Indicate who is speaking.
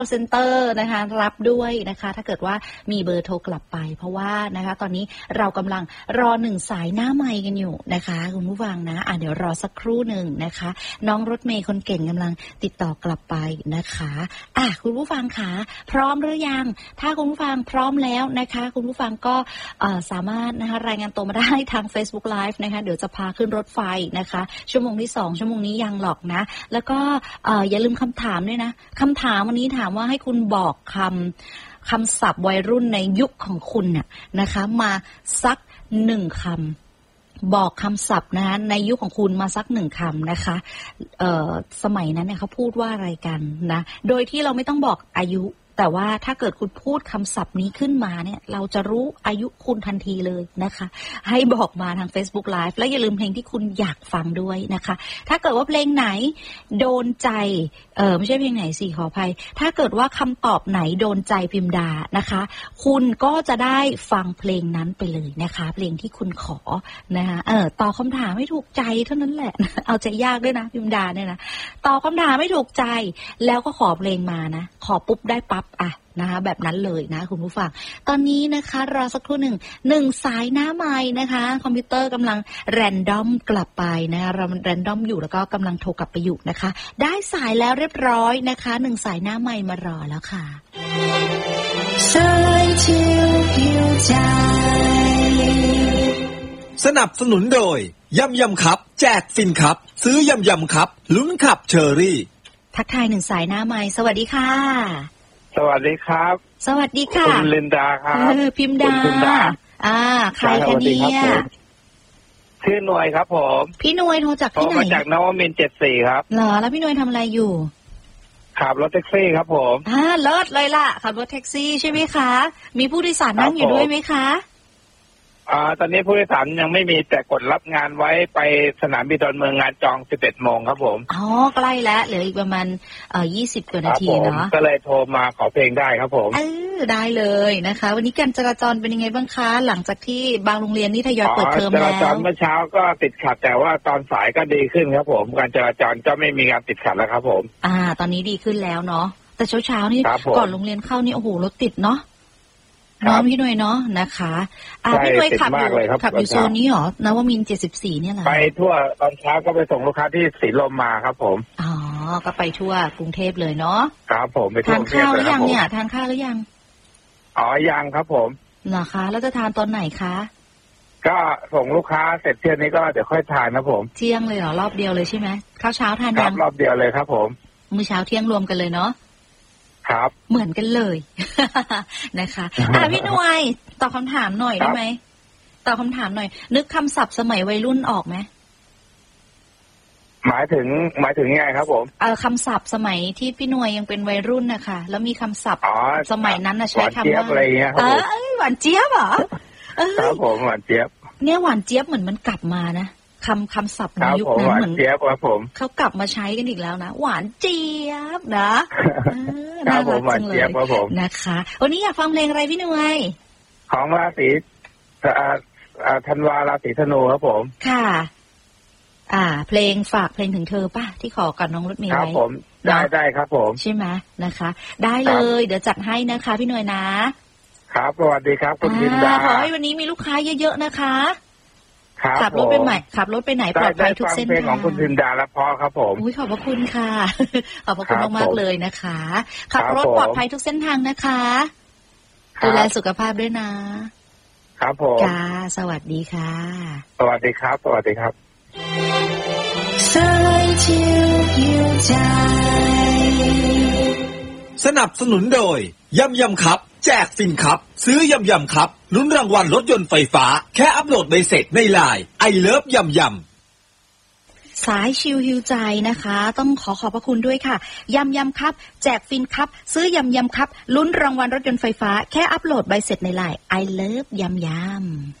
Speaker 1: เซ็นเตอร์นะคะรับด้วยนะคะถ้าเกิดว่ามีเบอร์โทรกลับไปเพราะว่านะคะตอนนี้เรากำลังรอ1สายหน้าไมค์กันอยู่นะคะคุณผู้ฟังนะเดี๋ยวรอสักครู่หนึ่งนะคะน้องรถเมย์คนเก่งกำลังติดต่อกลับไปนะคะคุณผู้ฟังคะพร้อมหรือยังถ้าคุณผู้ฟังพร้อมแล้วนะคะคุณผู้ฟังก็สามารถนะคะรายงานตัวมาได้ทาง Facebook Live นะคะเดี๋ยวจะพาขึ้นรถไฟนะคะชั่วโมงที่2ชั่วโมงนี้ยังหรอกนะแล้วก็อย่าลืมคำถามด้วยนะคำถามวันนี้ถามว่าให้คุณบอกคำศัพท์วัยรุ่นในยุคของคุณน่ะนะคะมาสัก1คำบอกคำศัพท์นะในยุคของคุณมาสัก1คำนะคะสมัยนั้นเนี่ยเขาพูดว่าอะไรกันนะโดยที่เราไม่ต้องบอกอายุแต่ว่าถ้าเกิดคุณพูดคำศัพท์นี้ขึ้นมาเนี่ยเราจะรู้อายุคุณทันทีเลยนะคะให้บอกมาทาง Facebook Live และอย่าลืมเพลงที่คุณอยากฟังด้วยนะคะถ้าเกิดว่าเพลงไหนโดนใจไม่ใช่เพลงไหนสิขออภัยถ้าเกิดว่าคำตอบไหนโดนใจพิมดานะคะคุณก็จะได้ฟังเพลงนั้นไปเลยนะคะเพลงที่คุณขอนะคะตอบคำถามไม่ถูกใจเท่านั้นแหละเอาใจยากด้วยนะพิมดาเนี่ยนะตอบคำถามไม่ถูกใจแล้วก็ขอเพลงมานะขอปุ๊บได้ปั๊บนะคะแบบนั้นเลยนะคุณผู้ฟังตอนนี้นะคะรอสักครู่หนึ่งสายหน้าไมค์นะคะคอมพิวเตอร์กำลังแรนดอมกลับไปนะคะเราแรนดอมอยู่แล้วก็กำลังโทรกลับไปอยู่นะคะได้สายแล้วเรียบร้อยนะคะ1สายหน้าไมค์มารอแล้วค่ะสายชิวหิวใจ
Speaker 2: สนับสนุนโดยยำครับแจกฟินครับซื้อยำครับลุ้นขับเชอรี่
Speaker 1: ทักทาย1สายหน้าไมค์สวัสดีค่ะ
Speaker 3: สวัสดีครับ
Speaker 1: สวัสดีค่ะ
Speaker 3: คุณลินดาครับ
Speaker 1: พิมดาใครคะเนี่ย
Speaker 3: ชื่อหน่วยครับผม
Speaker 1: พี่หน่วยโทรจากที่ไหน
Speaker 3: มาจากนวมินทร์74ครับ
Speaker 1: เหรอแล้วพี่หน่วยทำอะไรอยู่
Speaker 3: ขับรถแท็กซี่ครับผม
Speaker 1: เลิศเลยล่ะขับรถแท็กซี่ใช่ไหมคะมีผู้โดยสารนั่งอยู่ด้วยไหมคะ
Speaker 3: ตอนนี้ผู้โดยสารยังไม่มีแต่กดรับงานไว้ไปสนามบินดอนเมืองงานจอง 11 โมงครับผม
Speaker 1: ใกล้แล้วเหลืออีกประมาณ20 กว่านาทีเนาะ
Speaker 3: ก็เลยโทรมาขอเพลงได้ครับผม
Speaker 1: ได้เลยนะคะวันนี้การจราจรเป็นยังไงบ้างคะหลังจากที่บางโรงเรียนนี่ทยอยเปิดเทอมแล้ว
Speaker 3: จราจรเมื่อเช้าก็ติดขัดแต่ว่าตอนสายก็ดีขึ้นครับผมการจราจรก็ไม่มีการติดขัดแล้วครับผม
Speaker 1: ตอนนี้ดีขึ้นแล้วเนาะแต่เช้านี่ก่อนโรงเรียนเข้านี่โอ้โหรถติดเนาะน้องพี่หน่วยเนาะนะคะพี่หน่วยขับอยู่โซนนี้เหรอนวมินทร์74เนี่ยเหรอ
Speaker 3: ไปทั่วตอนเช้าก็ไปส่งลูกค้าที่ศรีลมมาครับผม
Speaker 1: ก็ไปทั่วกรุงเทพเลยเนาะ
Speaker 3: ครับผมไปทั่ว
Speaker 1: ทานข้าวหรือยังเนี่ยทานข้าวหรือยัง
Speaker 3: ยังครับผม
Speaker 1: เหรอคะแล้วจะทานตอนไหนคะ
Speaker 3: ก็ส่งลูกค้าเสร็จเที่ยงนี้ก็เดี๋ยวค่อยทานนะผม
Speaker 1: เที่ยงเลยเหรอรอบเดียวเลยใช่ไหมข้าวเช้าทานยัง
Speaker 3: รอบเดียวเลยครับผม
Speaker 1: มื้อเช้าเที่ยงรวมกันเลยเนาะ
Speaker 3: ครับ
Speaker 1: เหมือนกันเลย นะคะพี่หน่วยตอบคำถามหน่อยได้ไหมตอบคำถามหน่อยนึกคำศัพท์สมัยวัยรุ่นออกไหม
Speaker 3: หมายถึงยังไงครับผม
Speaker 1: คำศัพท์สมัยที่พี่หน่วยยังเป็นวัยรุ่นนะคะแล้วมีคำศัพท์สมัยนั้นใช้คำว่า
Speaker 3: อะไรเงี้ย
Speaker 1: หวานเจี๊ยบเหรอ
Speaker 3: ครับผมหวานเจี๊ยบ
Speaker 1: เนี่ยหวานเจี๊ยบเหมือนมันกลับมานะคำศัพท์ในยุคนั้นเหมือนเขากลับมาใช้กันอีกแล้วนะหวานเจี๊ยบนะ
Speaker 3: น่ารักจังเลย
Speaker 1: นะคะวันนี้อยากฟังเพลงอะไรพี่หน่วย
Speaker 3: ของราศีธันวาราศีธนูครับผม
Speaker 1: ค่ะเพลงฝากเพลงถึงเธอป่ะที่ขอกับน้องรถเมย์ไว้
Speaker 3: ครับผมได้ครับผม
Speaker 1: ใช่ไหมนะคะได้เลยเดี๋ยวจัดให้นะคะพี่หน่วยนะครับ
Speaker 3: สวัสดีครับคุณจินดา
Speaker 1: ขอให้วันนี้มีลูกค้าเยอะๆนะคะขับรถไปใหม่ขับรถไปไหนปลอดภัยทุกเส้นทาง
Speaker 3: ของคุณจินดาและพ่อครับผม
Speaker 1: ขอบพระคุณค่ะขอบพระคุณมากๆเลยนะคะขับรถปลอดภัยทุกเส้นทางนะคะดูแลสุขภาพด้วยนะครับ
Speaker 3: ผม
Speaker 1: ค่ะสวัสดีค่ะ
Speaker 3: สวัสดีครับสวัสดีครับ
Speaker 2: สายชิวหิวใจสนับสนุนโดยยำครับแจกฟินครับซื้อยำครับลุ้นรางวัลรถยนต์ไฟฟ้าแค่อัปโหลดใบเสร็จในไลน์ไอเลิฟยำ
Speaker 1: สายชิวหิวใจนะคะต้องขอบพระคุณด้วยค่ะยำครับแจกฟินครับซื้อยำครับลุ้นรางวัลรถยนต์ไฟฟ้าแค่อัปโหลดใบเสร็จในไลน์ไอเลิฟยำ